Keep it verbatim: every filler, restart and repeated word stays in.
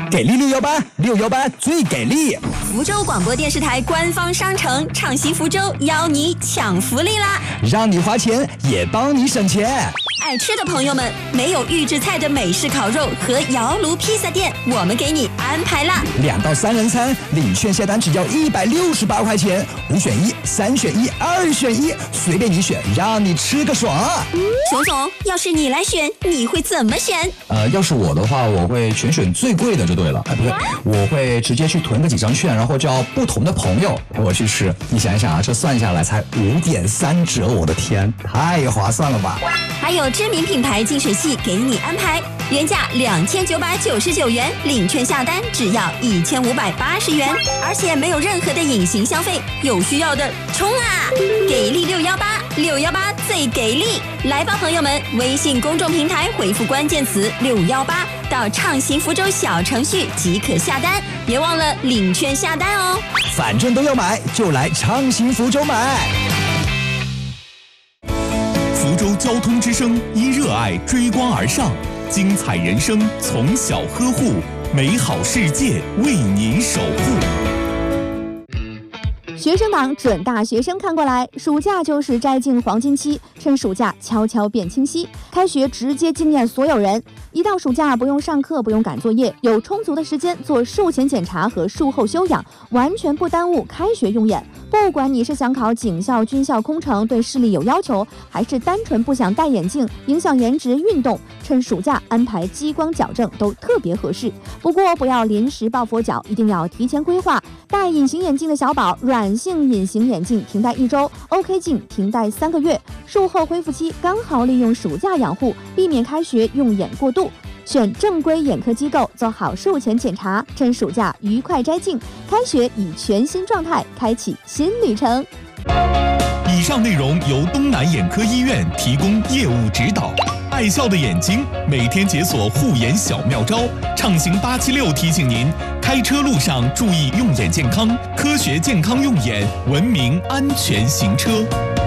给力六幺八，六幺八最给力！ 福州广播电视台官方商城畅行福州邀你抢福利啦！ 让你花钱也帮你省钱。 爱吃的朋友们，没有预制菜的美式烤肉和窑炉披萨店，我们给你安排啦！ 两到三人餐，领券下单只要一百六十八块钱，五选一，三选一，二选一，随便你选，让你吃个爽。 熊总，要是你来选，你会怎么选？ 呃，要是我的话，我会全选最贵的就对了。哎，不对，我会直接去囤个几张券，然后叫不同的朋友陪我去吃。你想一想啊，这算下来才五点三折，我的天，太划算了吧！ 还有知名品牌净水器给你安排，原价两千九百九十九元，领券下单只要一千五百八十元，而且没有任何的隐形消费，有需要的冲啊！给力六幺八，六幺八最给力！来吧，朋友们，微信公众平台回复关键词六幺八到畅行福州小程序即可下单，别忘了领券下单哦。 反正都要买，就来畅行福州买。 福州交通之声因热爱追光而上，精彩人生从小呵护，美好世界为您守护。 学生党准大学生看过来，暑假就是摘镜黄金期，趁暑假悄悄变清晰，开学直接惊艳所有人。一到暑假，不用上课，不用赶作业，有充足的时间做术前检查和术后休养，完全不耽误开学用眼。不管你是想考警校、军校空乘，对视力有要求，还是单纯不想戴眼镜影响颜值运动，趁暑假安排激光矫正都特别合适。不过不要临时抱佛脚，一定要提前规划。戴隐形眼镜的小宝，软性隐形眼镜停戴一周 ，OK 镜停戴三个月，术后恢复期刚好利用暑假养护，避免开学用眼过度。选正规眼科机构做好术前检查，趁暑假愉快摘镜，开学以全新状态开启新旅程。 以上内容由东南眼科医院提供业务指导。爱笑的眼睛，每天解锁护眼小妙招。畅行八七六提醒您，开车路上注意用眼健康，科学健康用眼，文明安全行车。